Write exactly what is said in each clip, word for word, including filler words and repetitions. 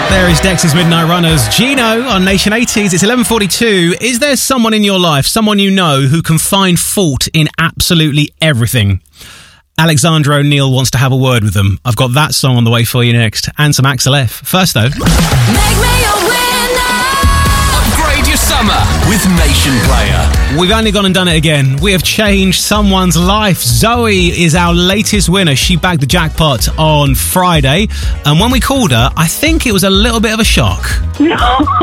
There is Dex's Midnight Runners. Gino on Nation eighties. It's eleven forty-two. Is there someone in your life, someone you know, who can find fault in absolutely everything? Alexandra O'Neill wants to have a word with them. I've got that song on the way for you next. And some Axel F. First, though... Make me a winner! Upgrade your summer with Nation Player. We've only gone and done it again. We have changed someone's life. Zoe is our latest winner. She bagged the jackpot on Friday. And when we called her, I think it was a little bit of a shock. No.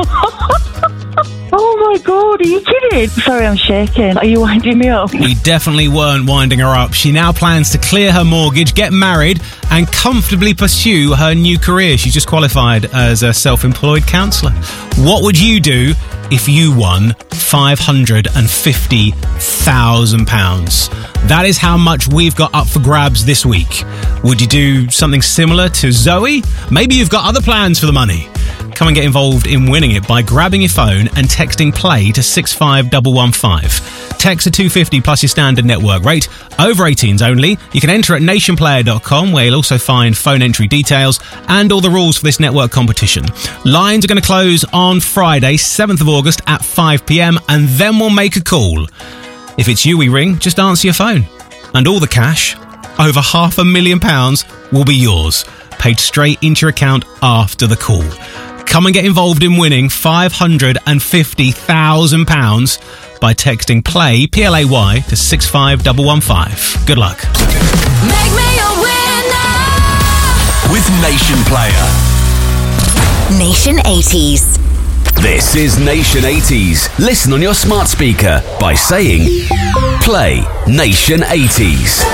Oh my God, are you kidding? Sorry, I'm shaking. Are you winding me up? We definitely weren't winding her up. She now plans to clear her mortgage, get married, and comfortably pursue her new career. She's just qualified as a self-employed counsellor. What would you do if you won five hundred fifty thousand pounds? That is how much we've got up for grabs this week. Would you do something similar to Zoe? Maybe you've got other plans for the money. Come and get involved in winning it by grabbing your phone and texting play to six five one one five. Text a two hundred fifty plus your standard network rate. Over eighteens only. You can enter at nation player dot com, where you'll also find phone entry details and all the rules for this network competition. Lines are going to close on Friday, seventh of August at five p.m, and then we'll make a call. If it's you we ring, just answer your phone. And all the cash, over half a million pounds, will be yours, paid straight into your account after the call. Come and get involved in winning five hundred fifty thousand pounds by texting play, P L A Y, to six five one one five. Good luck. Make me a winner! With Nation Player. Nation eighties. This is Nation eighties. Listen on your smart speaker by saying play Nation eighties.